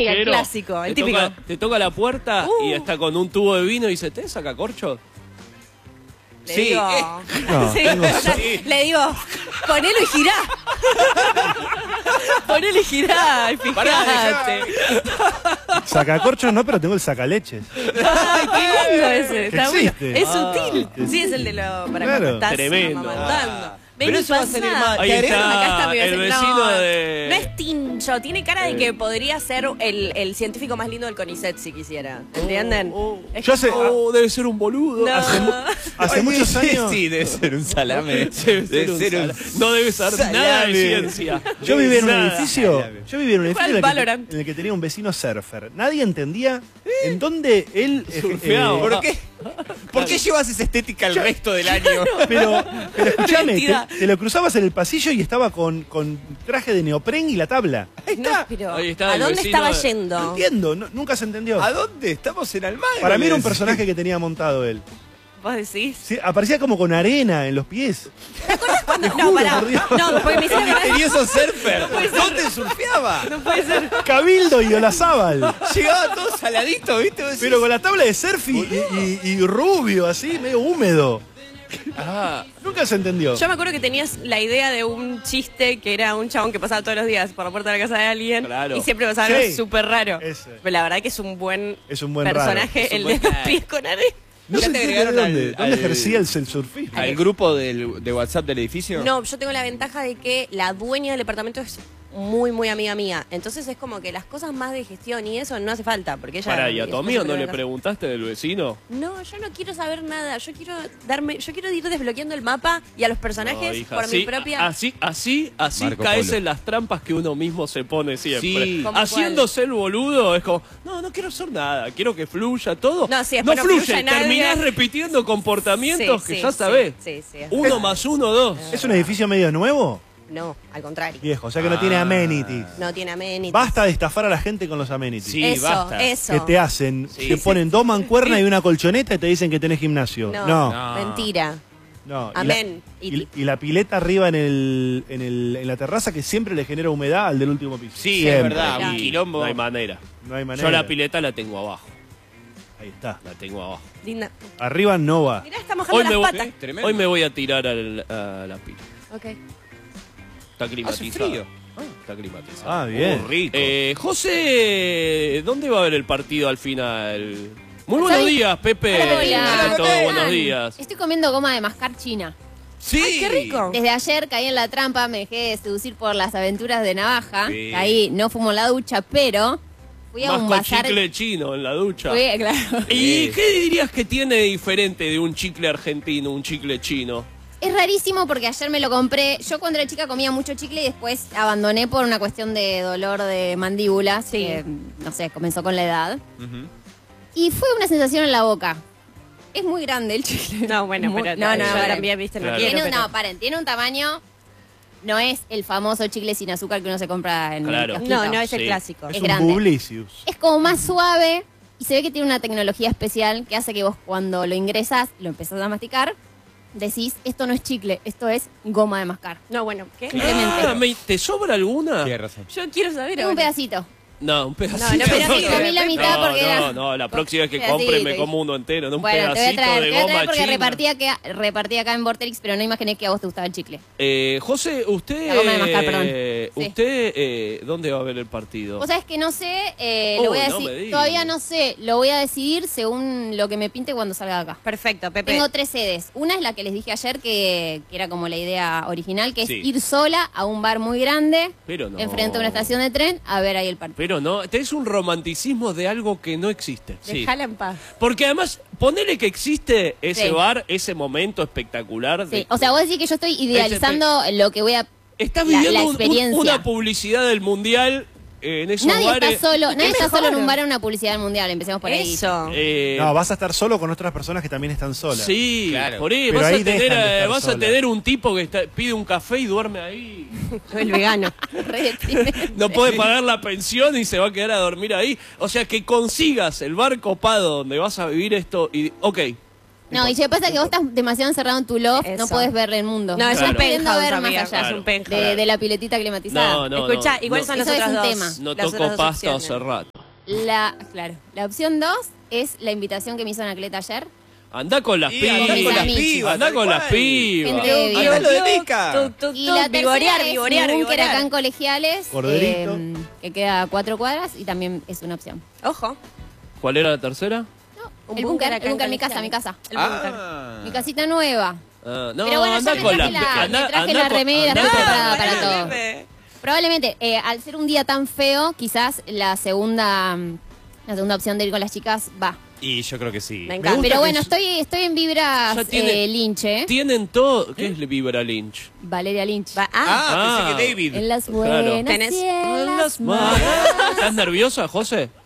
el clásico, el típico. Te toca la puerta y está con un tubo de vino y dice, ¿te saca corcho? Le digo, No, le digo, ponelo y girá. Ponelo y girá, y fíjate. Sacacorchos no, pero tengo el sacaleches. Ay, qué lindo ese. Está bueno. Existe. Es sutil. Sí, es el de lo para Claro. cuando estás Tremendo. amamantando. Pero eso va a salir mal. Ahí está Acá está mi el vecino. vecino No, de... no es Tincho, tiene cara de que podría ser el científico más lindo del CONICET si quisiera. ¿Entienden? Es Yo hace, debe ser un boludo. No. hace muchos años. Sí, debe ser un salame. Debe ser un no debe saber nada de ciencia. Yo vivía en un Nada. edificio. Yo vivía en un edificio Valorant. en el que tenía un vecino surfer. Nadie entendía en dónde él Surfeaba. ¿Por qué? ¿Por qué llevas esa estética el resto del año? pero escúchame, Mentira. te lo cruzabas en el pasillo y estaba con traje de neopren y la tabla. No, pero Ahí está ¿a el dónde vecino estaba de- yendo? No entiendo, nunca se entendió. ¿A dónde? Estamos en Almagro. Para mí era un les- personaje que tenía montado él. ¿Vos decís? Sí, aparecía como con arena en los pies. No, pará. por Dios. No, porque me hicieron ganar. Misterioso surfer. ¿Dónde surfeaba? No puede ser. Cabildo y Olazábal. Llegaba todo saladito, ¿viste? Vos decís, Pero con la tabla de surf y rubio, así, medio húmedo. Ah, Nunca se entendió. Yo me acuerdo que tenías la idea de un chiste que era un chabón que pasaba todos los días por la puerta de la casa de alguien Claro. y siempre pasaba Sí. algo súper raro. Ese. Pero la verdad que es un buen Raro. personaje, Es un el buen- de los pies con arena. No ¿Ya se te entiende agregaron dónde, al- ejercía el surfismo. ¿Al grupo de WhatsApp del edificio? No, yo tengo la ventaja de que la dueña del departamento es muy, muy amiga mía. Entonces es como que las cosas más de gestión y eso no hace falta. Porque ella. pará, ¿y a tu ella amigo se no le pregunta. preguntaste del vecino? No, yo no quiero saber nada. Yo quiero ir desbloqueando el mapa y a los personajes No, hija, por mi así- propia. Así Marco caes Polo. en las trampas que uno mismo se pone siempre. Sí. ¿Cómo Haciéndose el boludo es como, no quiero hacer nada, quiero que fluya todo. No, sí, después no fluye, fluye nadie. terminás repitiendo comportamientos Sí, que sí, ya sí, sabés. sí, sí. 1 más 1, 2. ¿Es un edificio medio nuevo? No, al contrario. Viejo, o sea que no tiene amenities. No tiene amenities. Basta de estafar a la gente con los amenities. Sí, Eso, basta. eso. Que te hacen, Sí. te ponen dos mancuernas y una colchoneta y te dicen que tenés gimnasio. No, No. mentira. no. Amén. Y la pileta arriba en la terraza que siempre le genera humedad al del último piso. Sí, Siempre. es verdad, Claro. un quilombo. No hay manera. No hay manera. Yo la pileta la tengo abajo. Ahí está. La tengo abajo. Linda. Arriba no va. Mirá, está mojando las patas. Tremendo. Hoy me voy a tirar a la pila. Ok. Está climatizada. frío. Está climatizada. Ah, bien. rico. José, ¿dónde va a haber el partido al final? Muy buenos días, Pepe. Hola. Ante todo, ¿Cómo buenos están? días. Estoy comiendo goma de mascar china. Sí. Ay, qué rico. Desde ayer caí en la trampa, me dejé seducir por las aventuras de Navaja. Sí. Ahí no fumo la ducha, pero fui a Más un con bazar. chicle chino en la ducha. Claro. ¿Y qué dirías que tiene de diferente de un chicle argentino, un chicle chino? Es rarísimo porque ayer me lo compré. Yo cuando era chica comía mucho chicle y después abandoné por una cuestión de dolor de mandíbula. Sí. Que, no sé, comenzó con la edad. Ujú. Y fue una sensación en la boca. Es muy grande el chicle. No, bueno, Muy- pero no, yo paren. también, viste, no Claro. quiero, Tiene, pero- no, paren, tiene un tamaño. No es el famoso chicle sin azúcar que uno se compra en Claro. el kiosquito. No, no es el Sí. clásico. Es Es un grande. Publicius. Es como más suave y se ve que tiene una tecnología especial que hace que vos cuando lo ingresás, lo empezás a masticar, decís, esto no es chicle, esto es goma de mascar. No, bueno, ¿qué? Simplemente. ¿Te sobra alguna? Tienes razón. Yo quiero saber. Tengo un pedacito. No, un pedacito. No, pero sí, comí la mitad no, porque era- no, la próxima vez que pedacito, compre me y- como uno entero, no un Bueno, te voy a pedacito traer, de te voy a goma traer porque china. repartí acá en Vorterix, pero no imaginé que a vos te gustaba el chicle. José, usted... La goma de mascar, perdón. Sí. ¿Usted dónde va a ver el partido? Vos sabés que no sé, Uy, lo voy a no me decir, digas. todavía no sé, lo voy a decidir según lo que me pinte cuando salga de acá. Perfecto, Pepe. Tengo 3 sedes. Una es la que les dije ayer, que era como la idea original, que es Sí. ir sola a un bar muy grande, Pero no. enfrente de una estación de tren, a ver ahí el partido. Pero no, tenés un romanticismo de algo que no existe. Dejala en paz. Porque además, ponele que existe ese Sí. bar, ese momento espectacular. Sí, o sea, vos decís que yo estoy idealizando lo que voy a... Estás la viviendo experiencia. una publicidad del mundial en esos Nadie bares. está solo, nadie está solo en un mejor? bar en una publicidad del mundial, empecemos por ahí. Eso. No, vas a estar solo con otras personas que también están solas. Sí, Claro. por ahí Pero vas, ahí a tener, dejan de estar vas a solas. tener un tipo que pide un café y duerme ahí. El vegano. Re deprimente. No puede pagar la pensión y se va a quedar a dormir ahí. O sea, que consigas el bar copado donde vas a vivir esto y... Ok. No, y si pasa que vos estás demasiado encerrado en tu loft, no Eso. podés ver el mundo. No, es Claro. un Pudiendo penthouse, ver más amiga. allá Es un penthouse. de la piletita climatizada. No, no, Escuchá, no, ¿y cuáles no. son las Eso es otras un dos? tema. No Las toco otras dos pasto opciones. hace rato. Claro, la opción 2 es la invitación que me hizo Anacleta ayer. Andá con las Y andá con las pibas. pibas, Andá tal con las cual. pibas. Gente de Ahí va bien. lo de Mica. Y la tercera vivorear, es vivorear, mi búnker acá vivorear. en Colegiales, Corderito. que queda a 4 cuadras y también es una opción. Ojo. ¿Cuál era la tercera? Un El búnker búnker, acá el búnker, en mi casa, Colegiales. mi casa. Ah. Mi casita nueva. Ah, no, Pero bueno, andá yo con me las traje la remera, andá estoy con- preparada para Bueno, todo. Pepe. Probablemente, al ser un día tan feo, quizás la segunda opción de ir con las chicas va. Y yo creo que sí. Me encanta. gusta Pero que bueno, es- estoy en vibras Ya tiene- Lynch, ¿eh? Tienen todo. ¿Qué es Vibra Lynch? Valeria Lynch. Ah, pensé que David. En las Claro. buenas Tenés- y en las ¿Estás malas. nerviosa, José?